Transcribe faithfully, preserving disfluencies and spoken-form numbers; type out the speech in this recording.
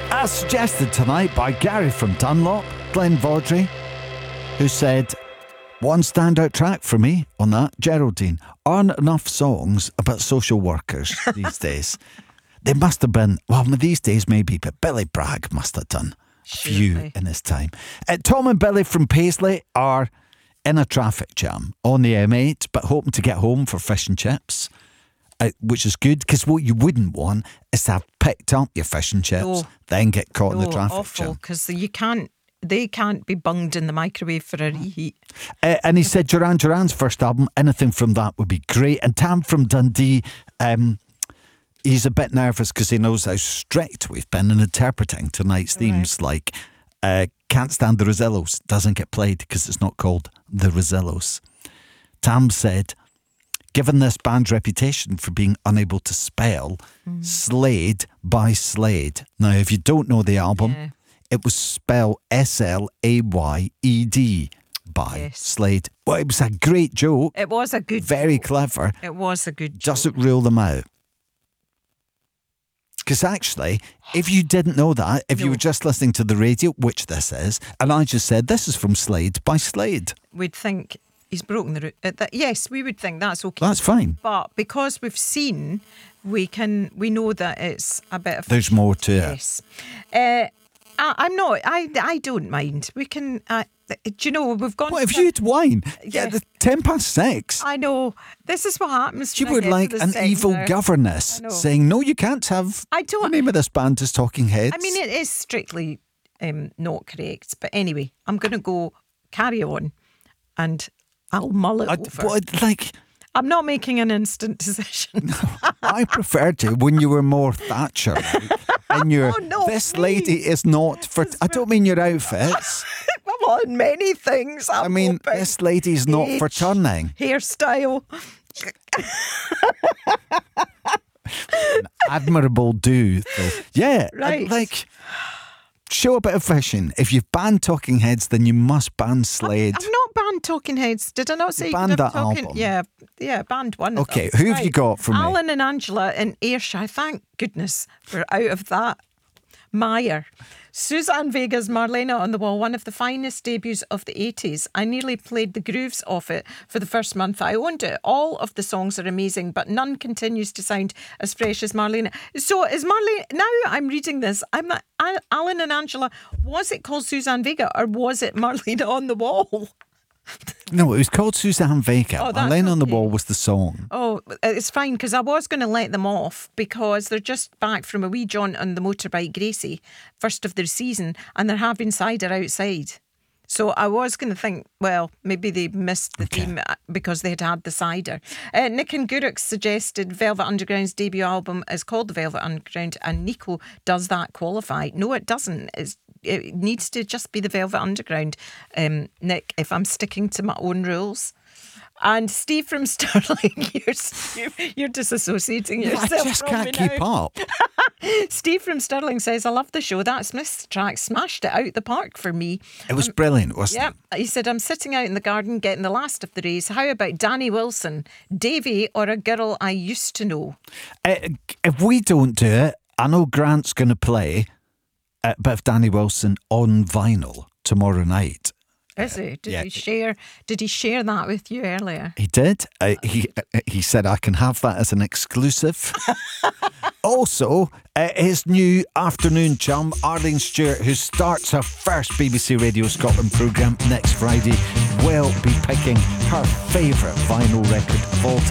As suggested tonight by Gary from Dunlop, Glenn Vaudrey, who said, one standout track for me on that, Geraldine. Aren't enough songs about social workers these days. They must have been, well, these days maybe, but Billy Bragg must have done a few Surely. in his time. Uh, Tom and Billy from Paisley are in a traffic jam on the M eight, but hoping to get home for fish and chips, uh, which is good, because what you wouldn't want is to have picked up your fish and chips, No. then get caught in No, the traffic awful, jam. because you can't, they can't be bunged in the microwave for a reheat. Uh, and he said Duran Duran's first album, anything from that would be great. And Tam from Dundee, um, he's a bit nervous because he knows how strict we've been in interpreting tonight's themes. Like, uh, Can't Stand the Rosillos doesn't get played because it's not called the Rosillos. Tam said, given this band's reputation for being unable to spell, mm. Slade by Slade. Now, if you don't know the album, Yeah. it was spelled S L A Y E D by Yes. Slade. Well, it was a great joke. It was a good Very joke. clever. It was a good joke. Doesn't rule them out. Because actually, if you didn't know that, if you No. were just listening to the radio, which this is, and I just said, this is from Slade by Slade. We'd think he's broken the... Ru- uh, that, yes, we would think that's okay. That's fine. But because we've seen, we can we know that it's a bit of... There's more to it. Yes. Uh, I, I'm not... I I don't mind. We can... Uh, do you know, we've gone... What if to- you'd wine? Yeah, Yeah. the ten past six. I know. This is what happens. She when I would get to like the an evil centre. governess I know. saying, no, you can't have... I don't- The name of this band is Talking Heads. I mean, it is strictly um, not correct. But anyway, I'm going to go carry on and I'll mull it I, over. but, like... I'm not making an instant decision. I preferred to when you were more Thatcher. And you're, Oh, no, this me. lady is not for... I don't mean your outfits. I'm on many things. I'm I mean, hoping. this lady's not for Age, turning. Hairstyle. Admirable do, though. Yeah, Right. and, like, show a bit of vision. If you've banned Talking Heads, then you must ban Slade. I've not banned Talking Heads. Did I not say You you banned could have that talking? album. Yeah, yeah, banned one. of Okay, them. who have you got from me? Alan and Angela in Ayrshire. Thank goodness we're out of that mire. Suzanne Vega's Marlena on the Wall, one of the finest debuts of the eighties. I nearly played the grooves off it for the first month I owned it. All of the songs are amazing, but none continues to sound as fresh as Marlena. So is Marlena, now I'm reading this, I'm not, Al- Alan and Angela, was it called Suzanne Vega or was it Marlena on the Wall? No, it was called Suzanne Vega. Oh, that's Laying on the okay. Wall was the song. Oh, it's fine because I was going to let them off because they're just back from a wee jaunt on the motorbike Gracie, first of their season, and they're having cider outside. So I was going to think, well, maybe they missed the Okay. theme because they had had the cider. Uh, Nick and Guruk suggested Velvet Underground's debut album is called The Velvet Underground, and Nico, does that qualify? No, it doesn't. It's, it needs to just be The Velvet Underground, um, Nick, if I'm sticking to my own rules. And Steve from Stirling, you're, you're disassociating I yourself just from me can't keep now. up. Steve from Stirling says, I love the show. That Smith's track smashed it out the park for me. It was brilliant, wasn't Yeah, he said, I'm sitting out in the garden getting the last of the rays. How about Danny Wilson, Davy, or a girl I used to know? it? Uh, if we don't do it, I know Grant's going to play a bit of Danny Wilson on vinyl tomorrow night. Is he? Did yeah. he share? Did he share that with you earlier? He did. Uh, he uh, he said I can have that as an exclusive. Also, uh, his new afternoon chum, Arlene Stewart, who starts her first B B C Radio Scotland programme next Friday, will be picking her favourite vinyl record of all time.